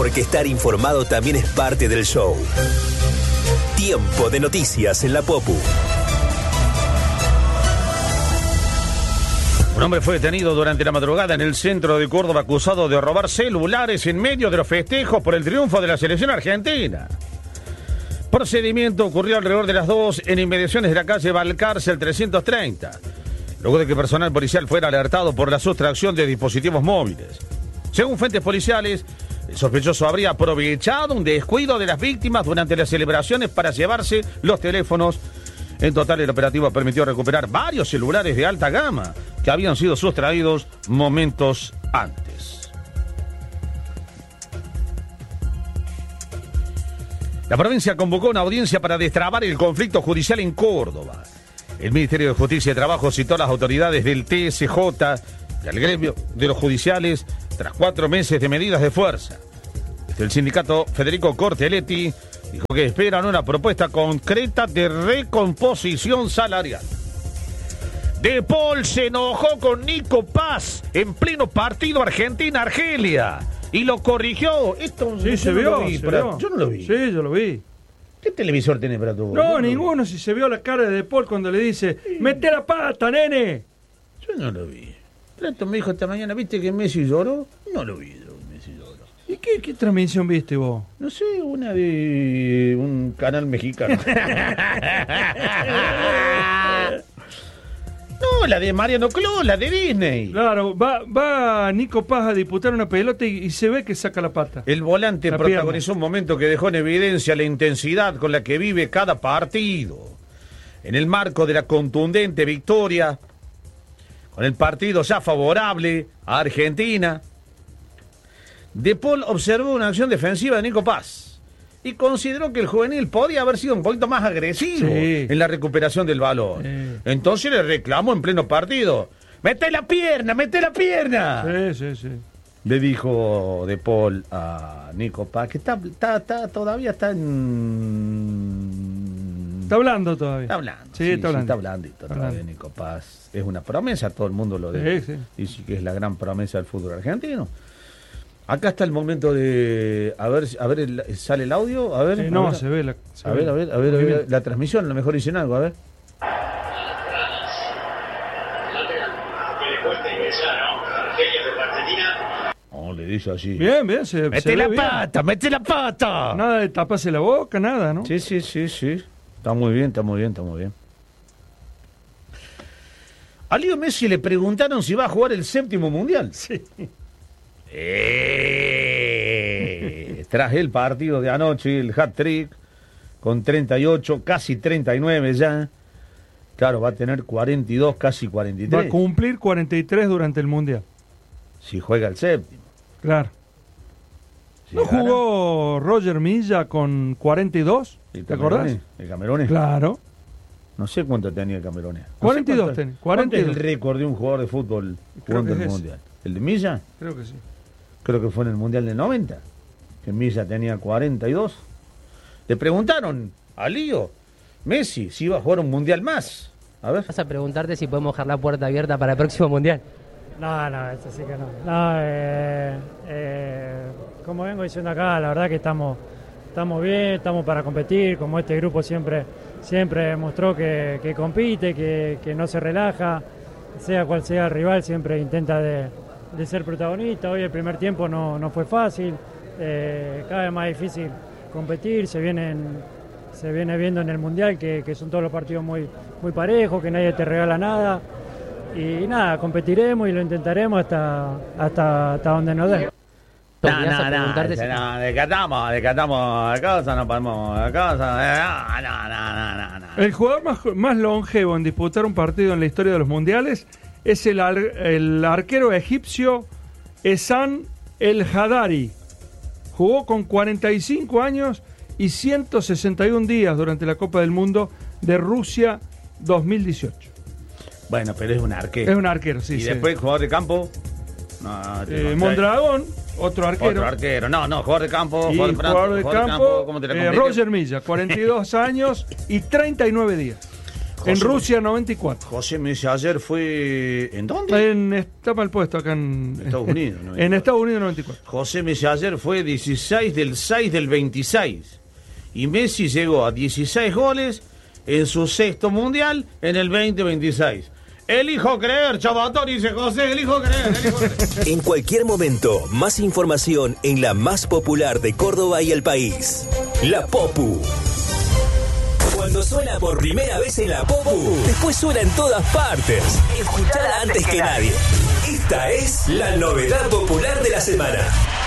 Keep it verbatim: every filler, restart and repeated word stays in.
Porque estar informado también es parte del show. Tiempo de noticias en la Popu. Un hombre fue detenido durante la madrugada en el centro de Córdoba acusado de robar celulares en medio de los festejos por el triunfo de la selección argentina. Procedimiento ocurrió alrededor de las dos en inmediaciones de la calle Balcarce, el trescientos treinta, luego de que personal policial fuera alertado por la sustracción de dispositivos móviles. Según fuentes policiales, el sospechoso habría aprovechado un descuido de las víctimas durante las celebraciones para llevarse los teléfonos. En total, el operativo permitió recuperar varios celulares de alta gama que habían sido sustraídos momentos antes. La provincia convocó una audiencia para destrabar el conflicto judicial en Córdoba. El Ministerio de Justicia y Trabajo citó a las autoridades del T S J y al gremio de los judiciales tras cuatro meses de medidas de fuerza. Desde el sindicato Federico Corteletti dijo que esperan una propuesta concreta de recomposición salarial. De Paul se enojó con Nico Paz en pleno partido Argentina-Argelia y lo corrigió. Esto sí, se no vio, lo vi, se pero vio. Yo no lo vi. Sí, yo lo vi. ¿Qué televisor tenés para tu? No, yo ninguno. No si se vio la cara de De Paul cuando le dice, ¡mete la pata, nene! Yo no lo vi. Trato me dijo esta mañana, ¿viste que Messi lloró? No lo vi. ¿Y qué, qué transmisión viste vos? No sé, una de un canal mexicano. No, la de Mariano Clos, la de Disney. Claro, va, va Nico Paz a disputar una pelota y, y se ve que saca la pata. El volante la protagonizó pierna. un momento que dejó en evidencia la intensidad con la que vive cada partido. En el marco de la contundente victoria, con el partido ya favorable a Argentina, De Paul observó una acción defensiva de Nico Paz y consideró que el juvenil podía haber sido un poquito más agresivo sí. en la recuperación del balón. Sí. Entonces le reclamó en pleno partido: ¡mete la pierna, mete la pierna! Sí, sí, sí. Le dijo De Paul a Nico Paz, que está, está, está todavía está en... Está hablando todavía. Está hablando. Sí, sí, está hablando. Sí, está blandito está todavía hablando. Nico Paz. Es una promesa, todo el mundo lo dice. Sí, sí. Dice que es la gran promesa del fútbol argentino. Acá está el momento de... A ver, a ver el, ¿sale el audio? A ver. Sí, a no, ver, se ve la... Se a, ve ver la, a ver, a ver, a ver, la transmisión, a lo mejor dicen algo, a ver. Oh, le dice así. Bien, bien, se, ¡Mete se la ve bien. pata, mete la pata! Nada de taparse la boca, nada, ¿no? Sí, sí, sí, sí. Está muy bien, está muy bien, está muy bien. A Leo Messi le preguntaron si va a jugar el séptimo mundial. Sí. Eh, tras el partido de anoche, el hat-trick, con treinta y ocho, casi treinta y nueve ya. Claro, va a tener cuarenta y dos, casi cuarenta y tres. Va a cumplir cuarenta y tres durante el Mundial. Si juega el séptimo. Claro. Si ¿No gana, jugó Roger Milla con cuarenta y dos? el ¿Te acordás? Camerone, El Camerone. Claro. No sé cuánto tenía el Camerone. No cuarenta y dos sé cuánto- tenía, ¿Cuánto cuarenta y dos. es el récord de un jugador de fútbol Creo jugando que el es ese. mundial? ¿El de Milla? Creo que sí. Creo que fue en el Mundial del noventa, que Milla tenía cuarenta y dos. Le preguntaron a Lío Messi si iba a jugar un Mundial más. A ver. Vas a preguntarte si podemos dejar la puerta abierta para el próximo Mundial. No, no, eso sí que no. No, eh, eh, como vengo diciendo acá, la verdad que estamos, estamos bien, estamos para competir, como este grupo siempre, siempre mostró que, que compite, que, que no se relaja, sea cual sea el rival, siempre intenta de, de ser protagonista. Hoy el primer tiempo no, no fue fácil, eh, cada vez más difícil competir, se vienen, se viene viendo en el Mundial que, que son todos los partidos muy, muy parejos, que nadie te regala nada. Y nada, competiremos y lo intentaremos hasta, hasta, hasta donde nos dé. No, No, no, no, si... no, descartamos, descartamos la cosa, no podemos la cosa, no, no, no, no, no. El jugador más, más longevo en disputar un partido en la historia de los mundiales es el, ar, el arquero egipcio Esan El Hadari. Jugó con cuarenta y cinco años y ciento sesenta y un días durante la Copa del Mundo de Rusia dos mil dieciocho. Bueno, pero es un arquero. Es un arquero, sí. Y sí. después jugador de campo. No, eh, Mondragón, otro arquero. Otro arquero. No, no, jugador de campo. Y Jugador de, jugador de jugador campo, de campo ¿cómo te la eh, complico? Roger Milla, cuarenta y dos años y treinta y nueve días. en Rusia noventa y cuatro. José Messi ayer fue... ¿En dónde? En, está mal puesto acá en Estados Unidos. noventa y cuatro. En Estados Unidos noventa y cuatro. José Messi ayer fue dieciséis del seis del veintiséis. Y Messi llegó a dieciséis goles en su sexto mundial en el veinte veintiséis. Elijo creer, Chabatón, dice José, elijo creer, elijo creer. En cualquier momento, más información en la más popular de Córdoba y el país. La Popu. Cuando suena por primera vez en la Popu, después suena en todas partes. Escuchala antes que nadie. Esta es la novedad popular de la semana.